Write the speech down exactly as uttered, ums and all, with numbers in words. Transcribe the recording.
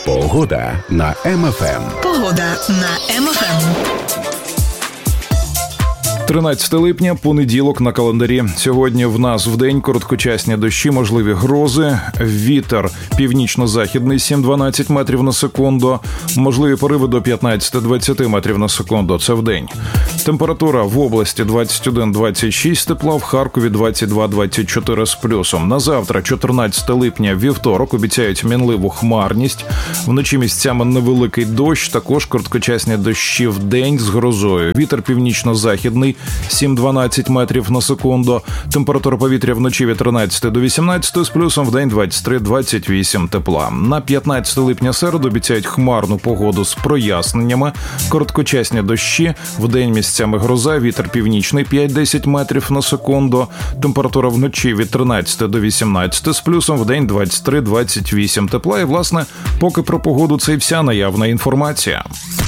Погода на Ем Еф Ем. Погода на Ем Еф Ем. тринадцяте липня, понеділок на календарі. Сьогодні в нас вдень короткочасні дощі, можливі грози, вітер північно-західний сім-дванадцять метрів на секунду, можливі пориви до п'ятнадцять-двадцять метрів на секунду, це вдень. Температура в області двадцять один - двадцять шість тепла, в Харкові двадцять два - двадцять чотири з плюсом. На завтра, чотирнадцяте липня, вівторок, обіцяють мінливу хмарність. Вночі місцями невеликий дощ, також короткочасні дощі вдень з грозою. Вітер північно-західний сім-дванадцять метрів на секунду. Температура повітря вночі від тринадцяти до вісімнадцяти з плюсом, вдень двадцять три - двадцять вісім тепла. На п'ятнадцяте липня середу обіцяють хмарну погоду з проясненнями, короткочасні дощі, вдень місцями гроза, вітер північний п'ять-десять метрів на секунду. Температура вночі від тринадцяти до вісімнадцяти з плюсом, вдень двадцять три - двадцять вісім тепла. І, власне, поки про погоду це і вся наявна інформація.